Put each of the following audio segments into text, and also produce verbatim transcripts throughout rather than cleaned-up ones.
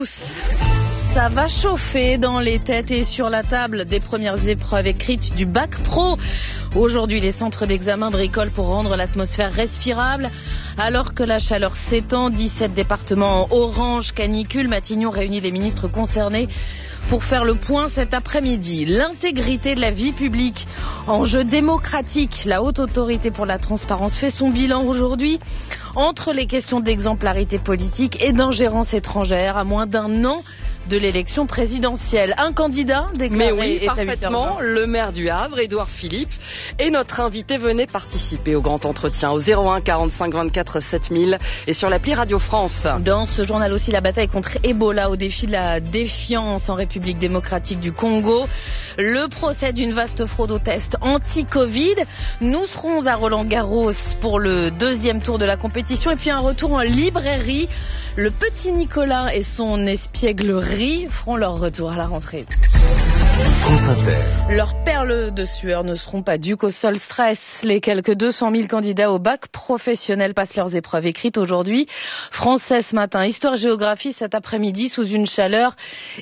Ça va chauffer dans les têtes et sur la table des premières épreuves écrites du bac pro. Aujourd'hui, les centres d'examen bricolent pour rendre l'atmosphère respirable. Alors que la chaleur s'étend, dix-sept départements en orange canicule. Matignon réunit les ministres concernés pour faire le point cet après-midi. L'intégrité de la vie publique, enjeu démocratique. La Haute Autorité pour la Transparence fait son bilan aujourd'hui entre les questions d'exemplarité politique et d'ingérence étrangère à moins d'un an de l'élection présidentielle. Un candidat déclaré. Mais oui, parfaitement, le maire du Havre, Édouard Philippe, et notre invité venait participer au grand entretien au zéro un quarante-cinq vingt-quatre sept mille et sur l'appli Radio France. Dans ce journal aussi, la bataille contre Ebola au défi de la défiance en République démocratique du Congo. Le procès d'une vaste fraude au test anti-Covid. Nous serons à Roland-Garros pour le deuxième tour de la compétition et puis un retour en librairie. Le petit Nicolas et son espièglerie feront leur retour à la rentrée. France Inter. Leurs perles de sueur ne seront pas dues qu'au seul stress. Les quelques deux cent mille candidats au bac professionnel passent leurs épreuves écrites aujourd'hui. Français ce matin, histoire-géographie cet après-midi sous une chaleur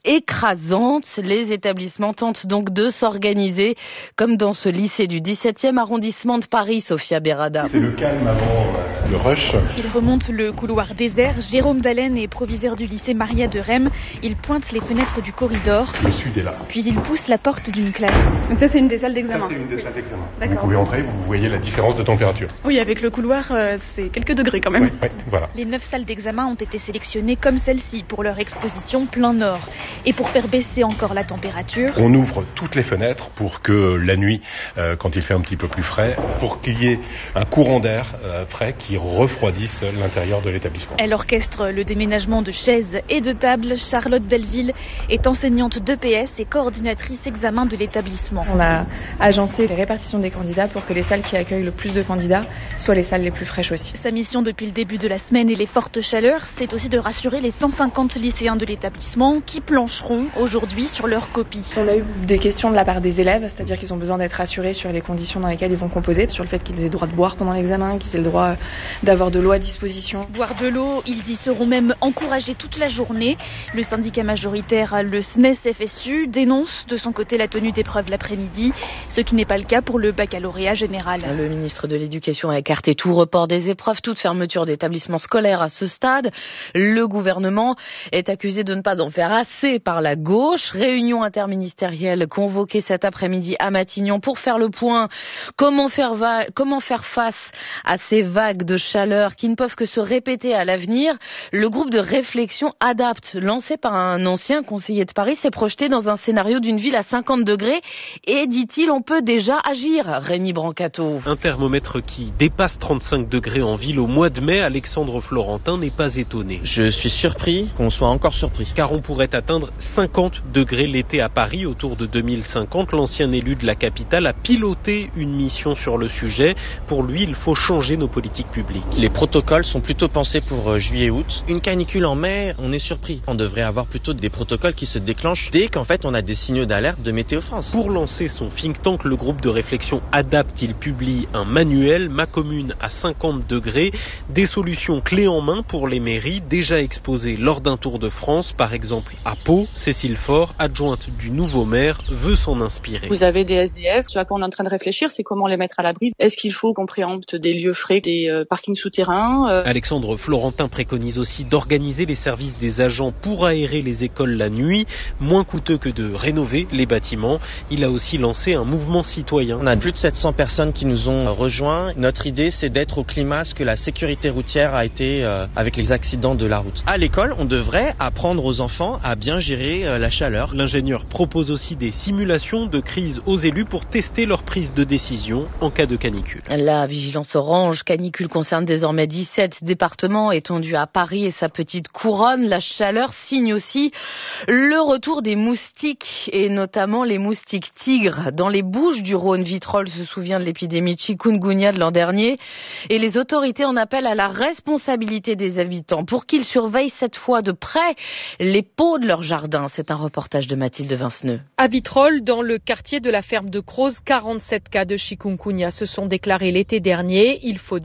écrasante. Les établissements tentent donc de s'organiser comme dans ce lycée du dix-septième arrondissement de Paris, Sophia Berada. C'est le calme avant le rush. Il remonte le couloir désert. Jérôme Dallène est proviseur du lycée Maria de Rem. Il pointe les fenêtres du corridor. Le sud est là. Puis il pousse la porte d'une classe. Donc ça c'est une des salles d'examen. Ça c'est une des salles d'examen. D'accord. Vous pouvez entrer, vous voyez la différence de température. Oui, avec le couloir, euh, c'est quelques degrés quand même. Oui, oui, voilà. Les neuf salles d'examen ont été sélectionnées comme celle-ci pour leur exposition plein nord. Et pour faire baisser encore la température, on ouvre toutes les fenêtres pour que la nuit, euh, quand il fait un petit peu plus frais, pour qu'il y ait un courant d'air euh, frais qui refroidisse l'intérieur de l'établissement. Elle orchestre le déménagement de chaises et de tables. Charlotte Delville est enseignante d'E P S et coordinatrice examen de l'établissement. On a agencé les répartitions des candidats pour que les salles qui accueillent le plus de candidats soient les salles les plus fraîches aussi. Sa mission depuis le début de la semaine et les fortes chaleurs, c'est aussi de rassurer les cent cinquante lycéens de l'établissement qui plancheront aujourd'hui sur leur copie. On a eu des questions de la part des élèves, c'est-à-dire qu'ils ont besoin d'être rassurés sur les conditions dans lesquelles ils vont composer, sur le fait qu'ils aient le droit de boire pendant l'examen, qu'ils aient le droit d'avoir de l'eau à disposition. Boire de l'eau, ils y seront même encouragés toute la journée. Le syndicat majoritaire, le S N E S F S U, dénonce de son côté la tenue d'épreuves l'après-midi, ce qui n'est pas le cas pour le baccalauréat général. Le ministre de l'Éducation a écarté tout report des épreuves, toute fermeture d'établissements scolaires à ce stade. Le gouvernement est accusé de ne pas en faire assez par la gauche. Réunion interministérielle convoquée cet après-midi à Matignon pour faire le point. Comment faire, va- comment faire face à ces vagues de chaleur qui ne peuvent que se répéter à l'avenir? Le groupe de réflexion Adapte, lancé par un ancien conseiller de Paris, s'est projeté dans un scénario d'une ville à cinquante degrés et, dit-il, on peut déjà agir. Rémi Brancato. Un thermomètre qui dépasse trente-cinq degrés en ville au mois de mai, Alexandre Florentin n'est pas étonné. Je suis surpris qu'on soit encore surpris. Car on pourrait atteindre cinquante degrés l'été à Paris autour de deux mille cinquante. L'ancien élu de la capitale a piloté une mission sur le sujet. Pour lui, il faut changer nos politiques publiques. Les protocoles sont plutôt pensés pour juillet-août. Une canicule en mai, on est surpris. On devrait avoir plutôt des protocoles qui se déclenchent dès qu'en fait on a des signaux d'alerte de Météo France. Pour lancer son think tank, le groupe de réflexion Adapte, il publie un manuel, Ma commune à cinquante degrés, des solutions clés en main pour les mairies déjà exposées lors d'un tour de France, par exemple à Pau. Cécile Faure, adjointe du nouveau maire, veut s'en inspirer. Vous avez des S D F, ce à quoi on est en train de réfléchir, c'est comment les mettre à l'abri. Est-ce qu'il faut qu'on préempte des lieux frais, des euh, parkings souterrains euh... Alexandre Florentin préconise aussi d'organiser les services des agents pour aérer les écoles la nuit, moins coûteux que de rénover les bâtiments. Il a aussi lancé un mouvement citoyen. On a plus de sept cents personnes qui nous ont rejoints. Notre idée, c'est d'être au climat ce que la sécurité routière a été euh, avec les accidents de la route. À l'école, on devrait apprendre aux enfants à bien gérer euh, la chaleur. L'ingénieur propose aussi des simulations de crise aux élus pour tester leur prise de décision en cas de canicule. La vigilance orange canicule concerne désormais dix-sept départements étendus à Paris et sa petite couronne. La chaleur signe aussi le retour des moustiques et notamment les moustiques tigres. Dans les Bouches-du-Rhône, Vitrolles se souvient de l'épidémie de chikungunya de l'an dernier et les autorités en appellent à la responsabilité des habitants pour qu'ils surveillent cette fois de près les pots de leur jardin. C'est un reportage de Mathilde Vinceneux. À Vitrolles, dans le quartier de la ferme de Croze, quarante-sept cas de chikungunya se sont déclarés l'été dernier. Il faut dire que dans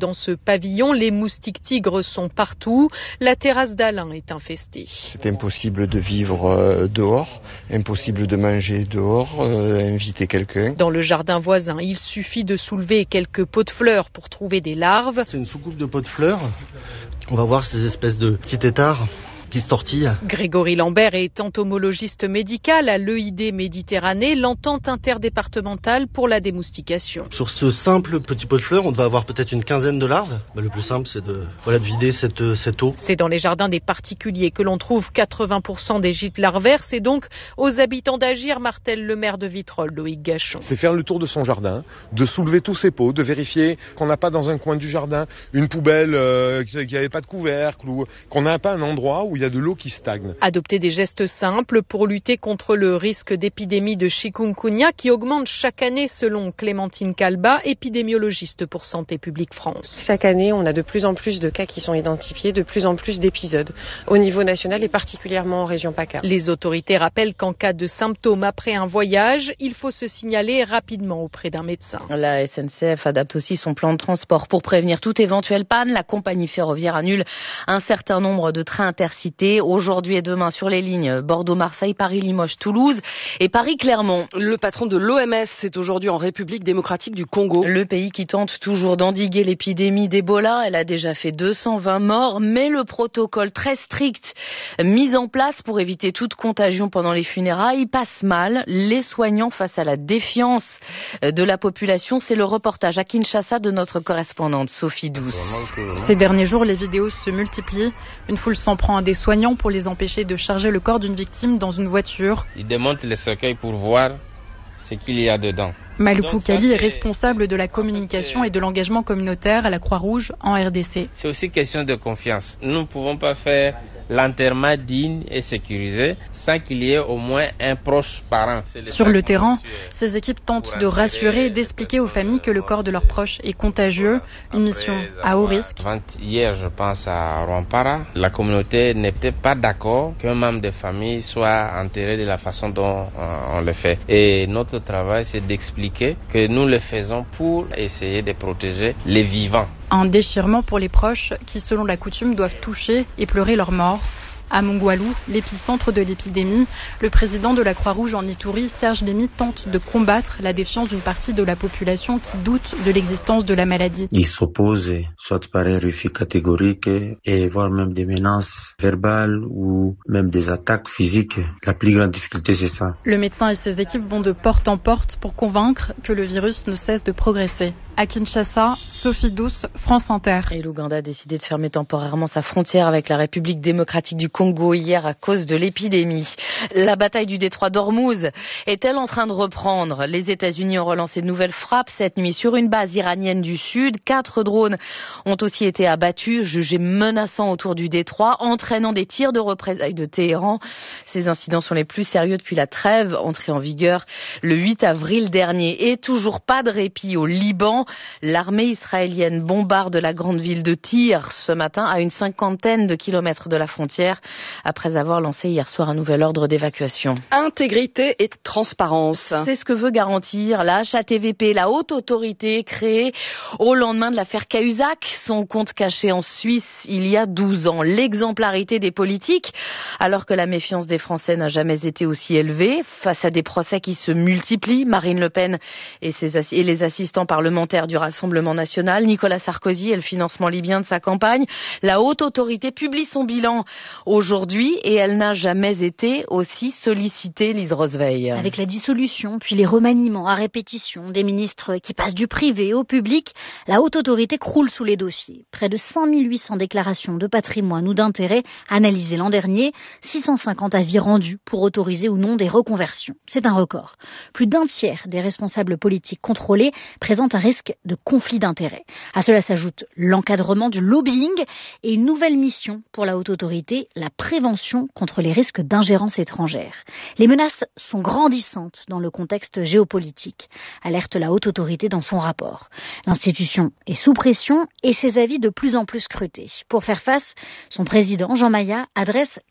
dans ce pavillon. Les moustiques tigres sont partout. La terrasse d'Alain est infestée. C'est impossible de vivre dehors, impossible de manger dehors, euh, inviter quelqu'un. Dans le jardin voisin, il suffit de soulever quelques pots de fleurs pour trouver des larves. C'est une soucoupe de pots de fleurs. On va voir ces espèces de petits têtards qui se tortille. Grégory Lambert est entomologiste médical à l'E I D Méditerranée, l'entente interdépartementale pour la démoustication. Sur ce simple petit pot de fleurs, on devait avoir peut-être une quinzaine de larves. Bah, le plus simple, c'est de, voilà, de vider cette, cette eau. C'est dans les jardins des particuliers que l'on trouve quatre-vingts pour cent des gîtes larvaires. C'est donc aux habitants d'agir, martèle le maire de Vitrolles, Loïc Gachon. C'est faire le tour de son jardin, de soulever tous ses pots, de vérifier qu'on n'a pas dans un coin du jardin une poubelle euh, qui n'avait pas de couvercle ou qu'on n'a pas un endroit où il y a de l'eau qui stagne. Adopter des gestes simples pour lutter contre le risque d'épidémie de chikungunya qui augmente chaque année selon Clémentine Calba, épidémiologiste pour Santé publique France. Chaque année, on a de plus en plus de cas qui sont identifiés, de plus en plus d'épisodes au niveau national et particulièrement en région PACA. Les autorités rappellent qu'en cas de symptômes après un voyage, il faut se signaler rapidement auprès d'un médecin. La S N C F adapte aussi son plan de transport pour prévenir toute éventuelle panne. La compagnie ferroviaire annule un certain nombre de trains intercités aujourd'hui et demain sur les lignes Bordeaux-Marseille, Paris-Limoges-Toulouse et Paris-Clermont. Le patron de l'O M S est aujourd'hui en République démocratique du Congo. Le pays qui tente toujours d'endiguer l'épidémie d'Ebola. Elle a déjà fait deux cent vingt morts, mais le protocole très strict mis en place pour éviter toute contagion pendant les funérailles passe mal. Les soignants face à la défiance de la population, c'est le reportage à Kinshasa de notre correspondante Sophie Douce. Ces derniers jours, les vidéos se multiplient. Une foule s'en prend à des soignants pour les empêcher de charger le corps d'une victime dans une voiture. Ils démontent les cercueils pour voir ce qu'il y a dedans. Malou Kali est responsable de la communication et de l'engagement communautaire à la Croix-Rouge en R D C. C'est aussi question de confiance. Nous ne pouvons pas faire l'enterrement digne et sécurisé sans qu'il y ait au moins un proche parent. Sur le terrain, ces équipes tentent de rassurer et d'expliquer aux familles que le corps de leurs proches est contagieux, une mission à haut risque. Hier, je pense à Rwampara, la communauté n'était pas d'accord qu'un membre de famille soit enterré de la façon dont on le fait. Et notre travail, c'est d'expliquer que nous le faisons pour essayer de protéger les vivants. Un déchirement pour les proches qui, selon la coutume, doivent toucher et pleurer leurs morts. À Mongwalou, l'épicentre de l'épidémie, le président de la Croix-Rouge en Ituri, Serge Lémy, tente de combattre la défiance d'une partie de la population qui doute de l'existence de la maladie. Ils s'opposent, soit par un refus catégorique, et voire même des menaces verbales ou même des attaques physiques. La plus grande difficulté, c'est ça. Le médecin et ses équipes vont de porte en porte pour convaincre que le virus ne cesse de progresser. À Kinshasa, Sophie Douce, France Inter. Et l'Ouganda a décidé de fermer temporairement sa frontière avec la République démocratique du Congo hier à cause de l'épidémie. La bataille du détroit d'Ormuz est-elle en train de reprendre? Les États-Unis ont relancé de nouvelles frappes cette nuit sur une base iranienne du Sud. Quatre drones ont aussi été abattus, jugés menaçants autour du détroit, entraînant des tirs de représailles de Téhéran. Ces incidents sont les plus sérieux depuis la trêve entrée en vigueur le huit avril dernier. Et toujours pas de répit au Liban. L'armée israélienne bombarde la grande ville de Tyr ce matin à une cinquantaine de kilomètres de la frontière après avoir lancé hier soir un nouvel ordre d'évacuation. Intégrité et transparence. C'est ce que veut garantir la H A T V P, la haute autorité créée au lendemain de l'affaire Cahuzac, son compte caché en Suisse il y a douze ans. L'exemplarité des politiques, alors que la méfiance des Français n'a jamais été aussi élevée, face à des procès qui se multiplient. Marine Le Pen et, ses assi- et les assistants parlementaires du Rassemblement national, Nicolas Sarkozy et le financement libyen de sa campagne. La haute autorité publie son bilan aujourd'hui et elle n'a jamais été aussi sollicitée, Lise Rosveil. Avec la dissolution, puis les remaniements à répétition des ministres qui passent du privé au public, la haute autorité croule sous les dossiers. Près de cinq mille huit cents déclarations de patrimoine ou d'intérêt analysées l'an dernier, six cent cinquante avis rendus pour autoriser ou non des reconversions. C'est un record. Plus d'un tiers des responsables politiques contrôlés présentent un risque de conflit d'intérêts. À cela s'ajoute l'encadrement du lobbying et une nouvelle mission pour la haute autorité, la prévention contre les risques d'ingérence étrangère. Les menaces sont grandissantes dans le contexte géopolitique, alerte la haute autorité dans son rapport. L'institution est sous pression et ses avis de plus en plus scrutés. Pour faire face, son président, Jean Maïa, adresse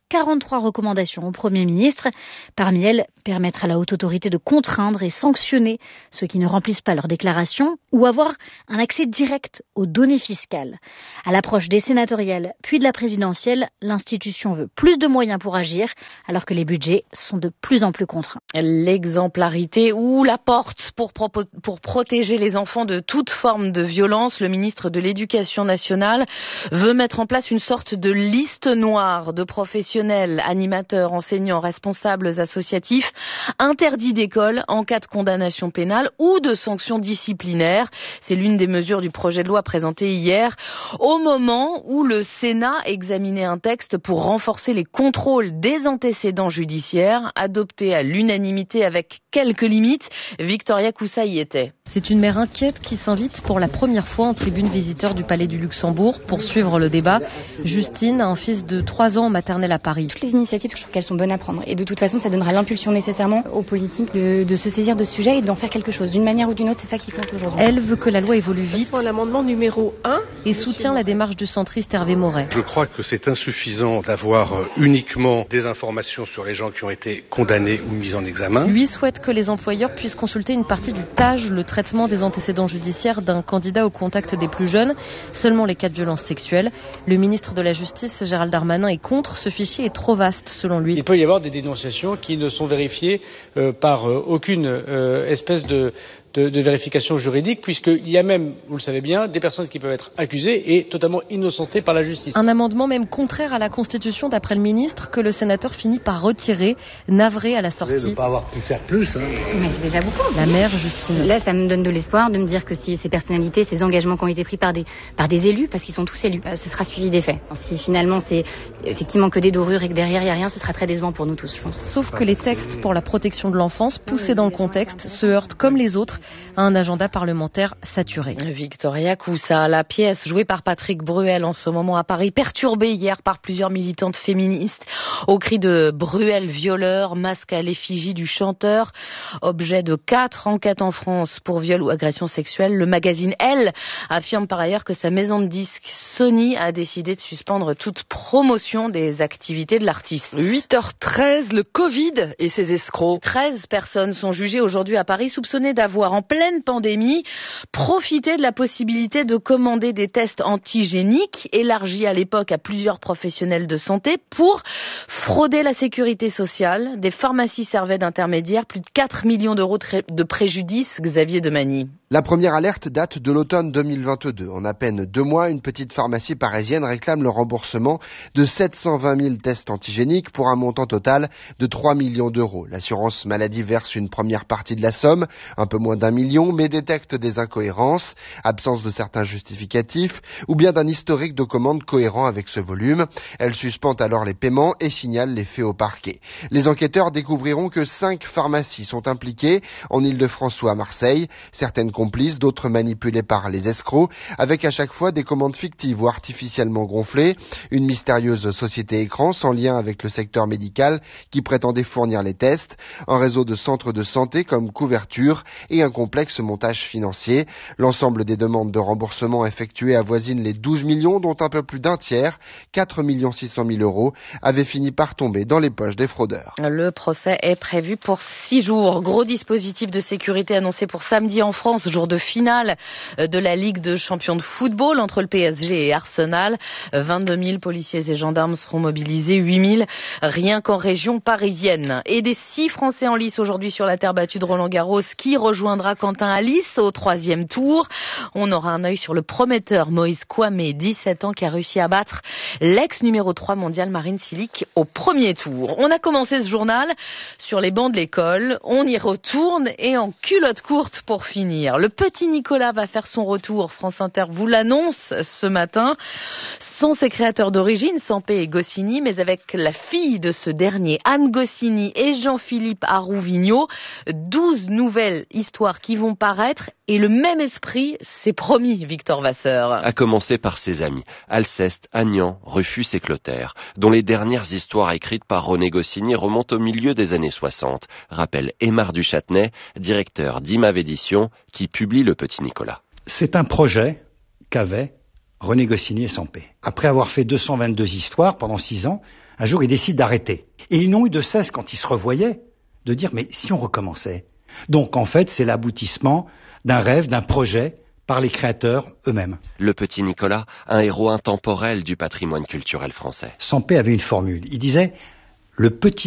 quarante-trois recommandations au Premier ministre. Parmi elles, permettre à la haute autorité de contraindre et sanctionner ceux qui ne remplissent pas leurs déclarations ou avoir un accès direct aux données fiscales. À l'approche des sénatoriales puis de la présidentielle, l'institution veut plus de moyens pour agir alors que les budgets sont de plus en plus contraints. L'exemplarité ou la porte pour, propos- pour protéger les enfants de toute forme de violence, le ministre de l'Éducation nationale veut mettre en place une sorte de liste noire de professionnels, animateurs, enseignants, responsables associatifs, interdits d'école en cas de condamnation pénale ou de sanctions disciplinaires. C'est l'une des mesures du projet de loi présenté hier, au moment où le Sénat examinait un texte pour renforcer les contrôles des antécédents judiciaires, adopté à l'unanimité avec quelques limites. Victoria Coussa y était. C'est une mère inquiète qui s'invite pour la première fois en tribune visiteur du Palais du Luxembourg pour suivre le débat. Justine a un fils de trois ans en maternelle à Paris. Toutes les initiatives, je trouve qu'elles sont bonnes à prendre. Et de toute façon, ça donnera l'impulsion nécessairement aux politiques de, de se saisir de ce sujet et d'en faire quelque chose. D'une manière ou d'une autre, c'est ça qui compte aujourd'hui. Elle veut que la loi évolue vite. L'amendement numéro un et soutient la démarche du centriste Hervé Moret. Je crois que c'est insuffisant d'avoir uniquement des informations sur les gens qui ont été condamnés ou mis en examen. Lui souhaite que les employeurs puissent consulter une partie du T A G, le traitement des antécédents judiciaires d'un candidat au contact des plus jeunes, seulement les cas de violence sexuelle. Le ministre de la Justice, Gérald Darmanin, est contre. Ce fichier est trop vaste, selon lui. Il peut y avoir des dénonciations qui ne sont vérifiées euh, par euh, aucune euh, espèce de De, de vérification juridique, puisqu'il y a même, vous le savez bien, des personnes qui peuvent être accusées et totalement innocentées par la justice. Un amendement même contraire à la Constitution, d'après le ministre, que le sénateur finit par retirer, navré à la sortie. De ne pas avoir pu faire plus. Hein. Mais c'est déjà beaucoup. La mère, Justine. Là, ça me donne de l'espoir de me dire que si ces personnalités, ces engagements qui ont été pris par des, par des élus, parce qu'ils sont tous élus, ce sera suivi des faits. Si finalement c'est effectivement que des dorures et que derrière il n'y a rien, ce sera très décevant pour nous tous, je pense. Sauf que les textes pour la protection de l'enfance, poussés dans le contexte, se heurtent comme les autres à un agenda parlementaire saturé. Victoria Coussa, la pièce jouée par Patrick Bruel en ce moment à Paris, perturbée hier par plusieurs militantes féministes au cri de Bruel violeur, masque à l'effigie du chanteur, objet de quatre enquêtes en France pour viol ou agression sexuelle. Le magazine Elle affirme par ailleurs que sa maison de disques Sony a décidé de suspendre toute promotion des activités de l'artiste. huit heures treize, le Covid et ses escrocs. treize personnes sont jugées aujourd'hui à Paris soupçonnées d'avoir en pleine pandémie profité de la possibilité de commander des tests antigéniques élargis à l'époque à plusieurs professionnels de santé pour frauder la sécurité sociale. Des pharmacies servaient d'intermédiaires, plus de quatre millions d'euros de préjudice. Xavier Demagny. La première alerte date de l'automne deux mille vingt-deux. En à peine deux mois, une petite pharmacie parisienne réclame le remboursement de sept cent vingt mille tests antigéniques pour un montant total de trois millions d'euros. L'assurance maladie verse une première partie de la somme, un peu moins d'un million, mais détecte des incohérences, absence de certains justificatifs ou bien d'un historique de commandes cohérent avec ce volume. Elle suspend alors les paiements et signale les faits au parquet. Les enquêteurs découvriront que cinq pharmacies sont impliquées en Île-de-France ou à Marseille, certaines complices, d'autres manipulées par les escrocs, avec à chaque fois des commandes fictives ou artificiellement gonflées, une mystérieuse société écran sans lien avec le secteur médical qui prétendait fournir les tests, un réseau de centres de santé comme couverture et un complexe montage financier. L'ensemble des demandes de remboursement effectuées avoisine les douze millions, dont un peu plus d'un tiers, quatre millions six cent mille euros, avaient fini par tomber dans les poches des fraudeurs. Le procès est prévu pour six jours. Gros dispositif de sécurité annoncé pour samedi en France, jour de finale de la Ligue de champions de football entre le P S G et Arsenal. vingt-deux mille policiers et gendarmes seront mobilisés, huit mille rien qu'en région parisienne. Et des six Français en lice aujourd'hui sur la terre battue de Roland-Garros, qui rejoindra Quentin Alice au troisième tour. On aura un œil sur le prometteur Moïse Kouamé, dix-sept ans, qui a réussi à battre l'ex numéro trois mondial Marine Cilic au premier tour. On a commencé ce journal sur les bancs de l'école. On y retourne et en culotte courte pour finir. Le petit Nicolas va faire son retour. France Inter vous l'annonce ce matin. Sans ses créateurs d'origine, Sampé et Goscinny, mais avec la fille de ce dernier, Anne Goscinny et Jean-Philippe Arouvigno. douze nouvelles histoires qui vont paraître et le même esprit, c'est promis, Victor Vasseur. À commencer par ses amis, Alceste, Agnan, Rufus et Clotaire, dont les dernières histoires écrites par René Goscinny remontent au milieu des années soixante, rappelle Aymar Duchâtenay, directeur d'I M A V Éditions, qui publie Le Petit Nicolas. C'est un projet qu'avaient René Goscinny et Sampé. Après avoir fait deux cent vingt-deux histoires pendant six ans, Un jour, ils décident d'arrêter. Et ils n'ont eu de cesse, quand ils se revoyaient, de dire, mais si on recommençait? Donc, en fait, c'est l'aboutissement d'un rêve, d'un projet, par les créateurs eux-mêmes. Le petit Nicolas, un héros intemporel du patrimoine culturel français. Sampé avait une formule. Il disait, le petit